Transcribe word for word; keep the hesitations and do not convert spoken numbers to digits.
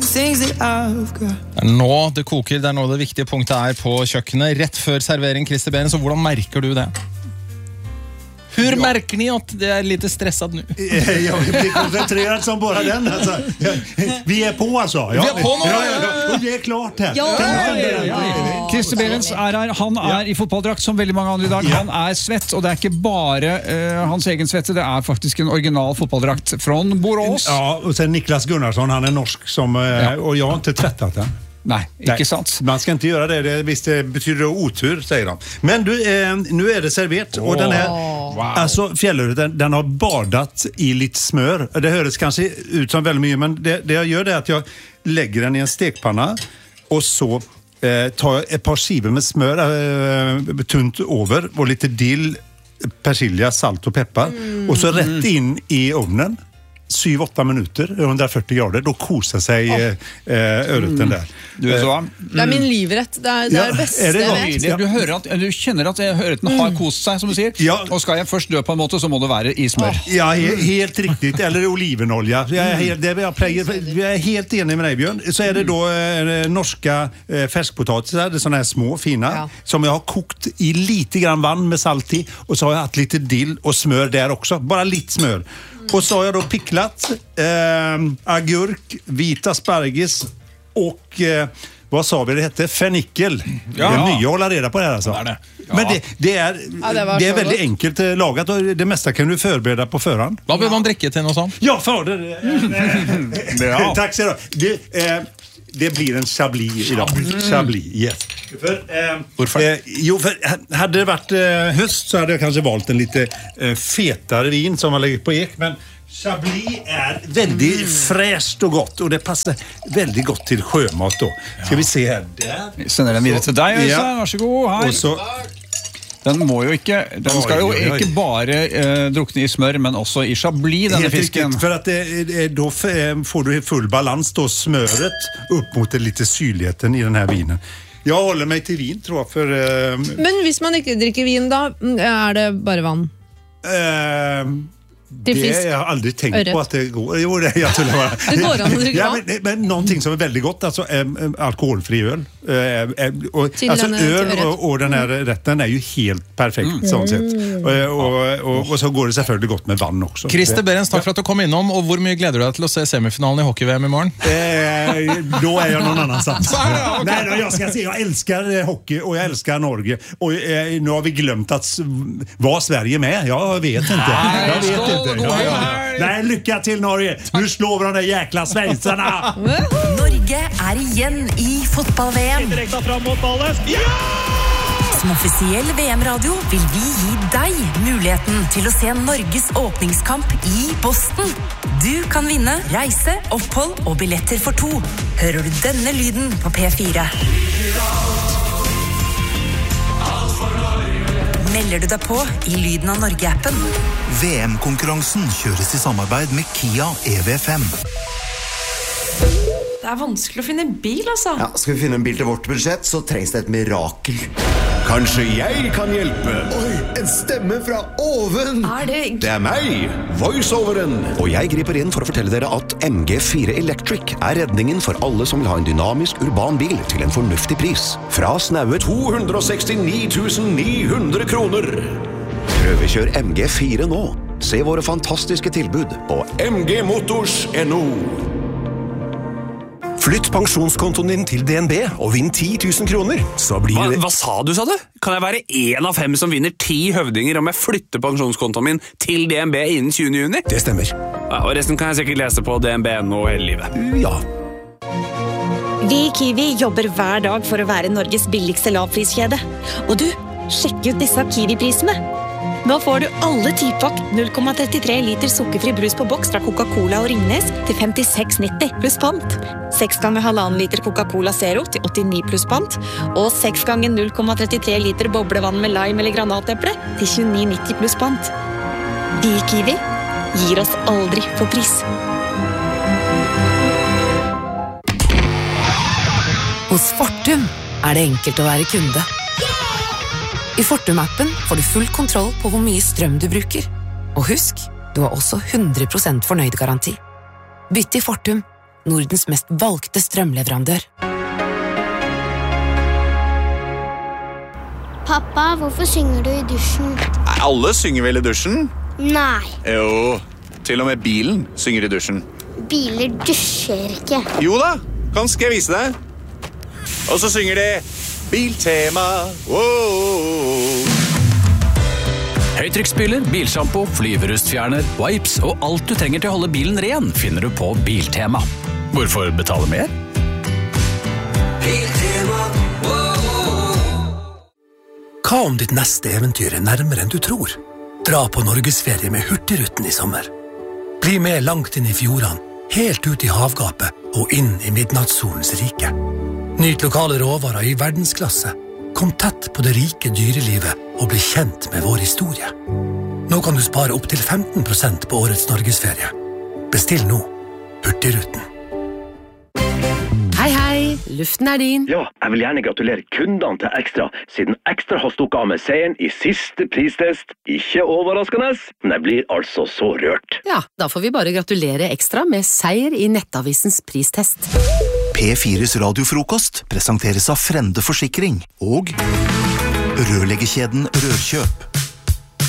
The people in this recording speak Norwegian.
things that I've got. Det er nå det koker, det er nå det viktige punktet er på kjøkkenet. Rett før servering, Christer Behrens, så hvordan merker du det? Hur märker ni att det är lite stressad nu? Jag blir koncentrerad som bara den. Alltså. Vi är på alltså. Ja. Vi är på nu! Ja, ja, ja. Och det är klart här. Ja, ja, ja. Christer Behrens er her. Han er i fotballdrakt som veldig mange andre i dag. Han er svett, og det er ikke bare uh, hans egen svette, det er faktisk en original fotballdrakt fra Borås. Ja, och sen Niklas Gunnarsson, han är norsk som, uh, ja. Och jag har inte tvättat den. Nej, inte sant. Man ska inte göra det, det visst det betyder otur, säger de. Men du, eh, nu är det servert och den här, wow. Alltså fjällöret, den, den har badat i lite smör. Det hörs kanske ut som väldigt mycket, men det, det jag gör det är att jag lägger den i en stekpanna och så eh, tar jag ett par skivor med smör eh, tunt över och lite dill, persilja, salt och peppar mm. och så rätt in i ugnen. syv åtta minuter, hundrafyrtio grader, då kosar sig oh. eh, örten där. Du är så? Mm. Det är min livrett, det är det ja, bästa är det jag vet. Ja. Du, hører at, du känner att örten har mm. kost sig, som du säger. Ja. Och ska jag först dö på en måte så må det vara i smör. Oh. Ja, he helt riktigt. Eller olivenolja. Jag är helt, det jag pläger, jag är helt enig med dig, Björn. Så är det då eh, norska eh, färskpotatisar, det är såna här små, fina, ja. Som jag har kokt i lite grann vann med salt i. Och så har jag haft lite dill och smör där också. Bara lite smör. Och så har jag då picklat eh, agurk, vit asparges och eh, vad sa vi det hette? Fennikel. Ja. Det är nya att hålla reda på det här alltså. Det det. Ja. Men det, det är, ja, det det är väldigt gott. Enkelt eh, lagat och det mesta kan du förbereda på förhand. Vad vill man dricka till något sånt? Ja, för det. Ja. Tack så mycket. Det, eh, det blir en chablis idag. Mm. Chablis, yes. För, eh, Varför? Eh, jo, för hade det varit eh, höst så hade jag kanske valt en lite eh, fetare vin som man lägger på ek. Men Chablis är väldigt mm. fräscht och gott och det passar väldigt gott till sjömat då. Ska ja. Vi se här. Där. Sen är den vidare till dig, ja. Varsågod. Här. Och så... Den må jo ikke, den skal jo ikke bare eh, drukne i smør, men også i chablis, denne Helt fisken. Riktigt, för att det, då får du full balans då, smöret upp mot det lite syrligheten i den här vinen. Jag håller mig till vin, tror jag, för... Eh, men hvis man ikke drikker vin, da er det bare vann? Eh, det fisk, jag har aldrig tänkt öret. På att det går. Jo, det, jag tror det, var. Det går an att dricka ja, men, men någonting som är väldigt gott, alltså äh, alkoholfri öl. Äh, och, alltså öl och, och den här rätten är ju helt perfekt mm. sånt sätt. Och, och, och, och så går det selvfølgelig gott med vann också. Christer Behrens, tack för att du kom innom. Och hur mycket gläder du dig till att se semifinalen i hockey-V M imorgon? Eh, då är jag någon annanstans. okay. Nej, då, jag ska se, jag älskar eh, hockey och jag älskar Norge. Och eh, nu har vi glömt att var Sverige med. Jag vet inte. Jag vet inte. Ja, ja. Nej, lycka till Norge. Nu slår vi de där jäkla svensarna. Norge är igen i fotboll-V M. Direkte fram mot ballen. Ja! Som offisiell V M-radio vill vi ge dig möjligheten till att se Norges åpningskamp i Boston. Du kan vinna reise, uppehåll och biljetter för två. Hører du denne lyden på P fire? Melder du deg på i Lyden av Norge-appen. V M-konkurransen kjøres i samarbeid med Kia E V fem. Det er vanskelig å finne en bil, altså. Ja, skal vi finne en bil til vårt budsjett, så trengs det et mirakel. Kanskje jeg kan hjelpe? Oi, en stemme fra oven! Er det... Det er meg, voiceoveren. Og jeg griper inn for å fortelle dere at M G fire Electric er redningen for alle som vil ha en dynamisk urban bil til en fornuftig pris. Fra snaue to hundre sekstini tusen ni hundre kroner. Prøvekjør M G fire nå. Se våre fantastiske tilbud på m g motors punktum no. Flytt pensjonskontoen din til D N B og vinn ti tusen kroner. Så blir hva, det... hva sa du, sa du? Kan jeg være en av fem som vinner ti høvdinger om jeg flytter pensjonskontoen min til D N B innen tjuende juni? Det stemmer. Ja, og resten kan jeg sikkert lese på D N B nå hele livet. Ja. Vi i Kiwi jobber hver dag for å være Norges billigste lavpriskjede. Og du, sjekk ut disse Kiwi-prisene. Nå får du alle tipakk null komma trettitre liter sukkerfri brus på boks fra Coca-Cola og Ringnes til femtiseks nitti pluss pant. seks ganger halvannen liter Coca-Cola Zero til åttini pluss pant. Og seks ganger null komma trettitre liter boblevann med lime eller granateple til tjueni nitti pluss pant. Vi i Kiwi gir oss aldri for pris. Hos Fortum er det enkelt å være kunde. I Fortum-appen får du full kontroll på hvor mye strøm du bruker. Og husk, du har også hundre prosent fornøyd garanti. Bytt til Fortum Nordens mest valgte strømleverandør. Pappa, hvorfor synger du i dusjen? Nei, alle synger vel i dusjen? Nei. Jo, til og med bilen synger i dusjen. Biler dusjer ikke. Jo da, kan skal jeg vise deg. Og så synger de Biltema. Wow. Høytrykksspyler, bilshampoo, flyverustfjerner, wipes og alt du trenger til å holde bilen ren finner du på Biltema. Hvorfor betale mer? Biltema. Hva om ditt neste eventyr er nærmere enn du tror? Dra på Norgesferie med Hurtigruten i sommer. Bli med langt inn i fjordene, helt ut i havgapet og inn i midnattssolens rike. Nyt lokale råvarer i verdensklasse. Kom tett på det rike dyrelivet og bli kjent med vår historie. Nå kan du spare opp til femten prosent på årets Norgesferie. Bestill nå. Hurtigruten. Hei, hei. Luften er din. Ja, jeg vil gjerne gratulere kundene til Ekstra, siden Ekstra har stukket av med seieren i siste pristest. Ikke overraskende, men jeg blir altså så rørt. Ja, da får vi bare gratulere Ekstra med seier i Nettavisens pristest. P fires radiofrokost presenteres av Frende Forsikring og rørleggerkjeden Rørkjøp.